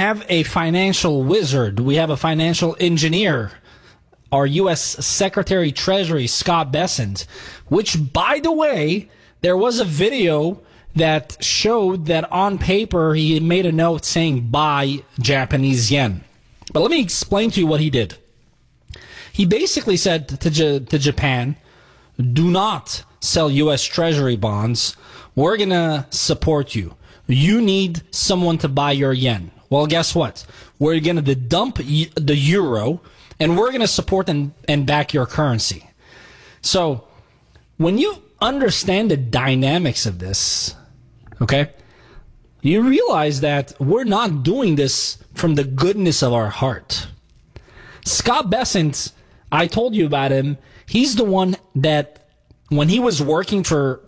have a financial wizard. We have a financial engineer, our U.S. Secretary Treasury, Scott Bessent, which, by the way, there was a video that showed that on paper he made a note saying buy Japanese yen. But let me explain to you what he did. He basically said to Japan, do not sell U.S. Treasury bonds. We're going to support you. You need someone to buy your yen. Well, guess what? We're going to dump the euro, and we're going to support and back your currency. So when you understand the dynamics of this, okay, you realize that we're not doing this from the goodness of our heart. Scott Bessent, I told you about him. He's the one that, when he was working for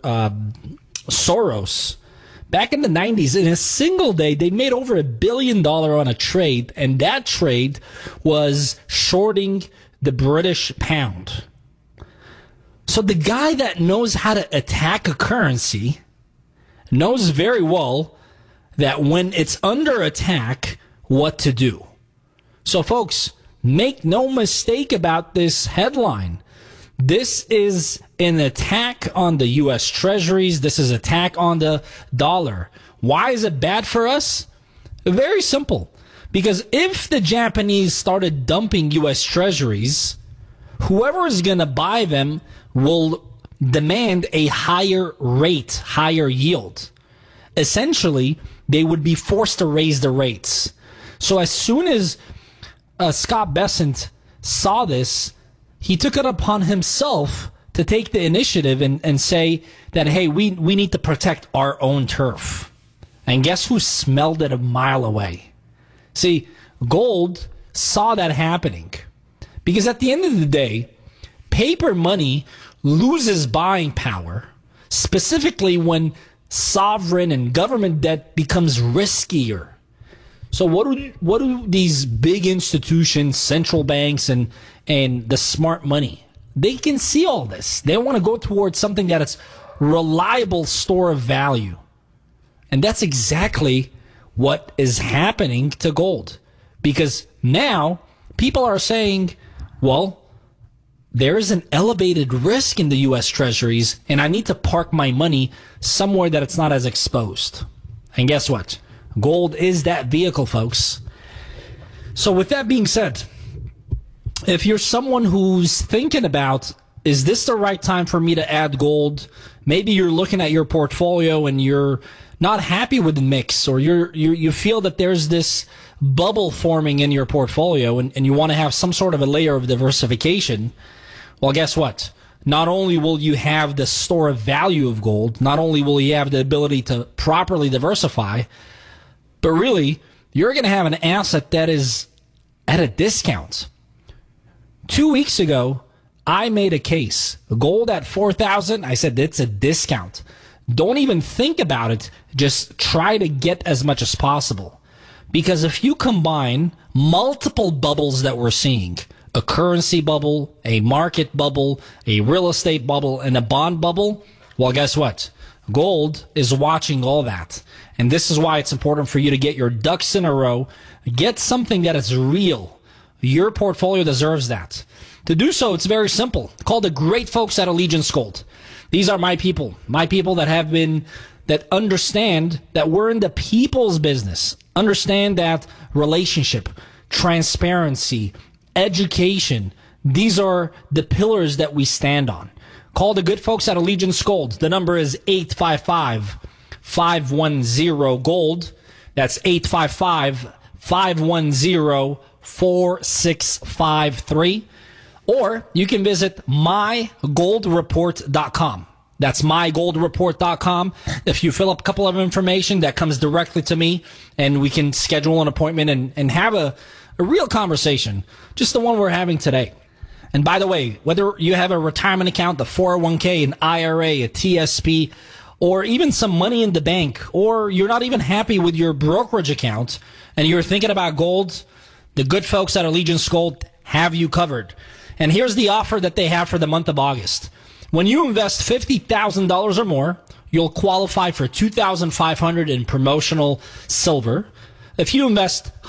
Soros, back in the 90s, in a single day, they made over $1 billion on a trade, and that trade was shorting the British pound. So the guy that knows how to attack a currency knows very well that when it's under attack, what to do. So folks, make no mistake about this headline. This is an attack on the U.S. Treasuries. This is an attack on the dollar. Why is it bad for us? Very simple. Because if the Japanese started dumping U.S. Treasuries, whoever is going to buy them will demand a higher rate, higher yield. Essentially, they would be forced to raise the rates. So as soon as Scott Bessent saw this, he took it upon himself to take the initiative and say that, hey, we need to protect our own turf. And guess who smelled it a mile away? See, gold saw that happening. Because at the end of the day, paper money loses buying power, specifically when sovereign and government debt becomes riskier. So what do these big institutions, central banks, and the smart money, they can see all this. They want to go towards something that is reliable store of value. And that's exactly what is happening to gold. Because now people are saying, well, there is an elevated risk in the U.S. Treasuries, and I need to park my money somewhere that it's not as exposed. And guess what? Gold is that vehicle, folks. So with that being said, if you're someone who's thinking about, is this the right time for me to add gold? Maybe you're looking at your portfolio and you're not happy with the mix, or you feel that there's this bubble forming in your portfolio and you want to have some sort of a layer of diversification. Well, guess what? Not only will you have the store of value of gold, not only will you have the ability to properly diversify, but really, you're going to have an asset that is at a discount. 2 weeks ago, I made a case. Gold at $4,000, I said it's a discount. Don't even think about it. Just try to get as much as possible. Because if you combine multiple bubbles that we're seeing, a currency bubble, a market bubble, a real estate bubble, and a bond bubble, well, guess what? Gold is watching all that. And this is why it's important for you to get your ducks in a row. Get something that is real. Your portfolio deserves that. To do so, it's very simple. Call the great folks at Allegiance Gold. These are my people that understand that we're in the people's business. Understand that relationship, transparency, education, these are the pillars that we stand on. Call the good folks at Allegiance Gold. The number is 855-510-GOLD. That's 855-510-4653. Or you can visit mygoldreport.com. That's mygoldreport.com. If you fill up a couple of information, that comes directly to me, and we can schedule an appointment and have a real conversation, just the one we're having today. And by the way, whether you have a retirement account, the 401k, an IRA, a TSP, or even some money in the bank, or you're not even happy with your brokerage account and you're thinking about gold, the good folks at Allegiance Gold have you covered. And here's the offer that they have for the month of August. When you invest $50,000 or more, you'll qualify for $2,500 in promotional silver. If you invest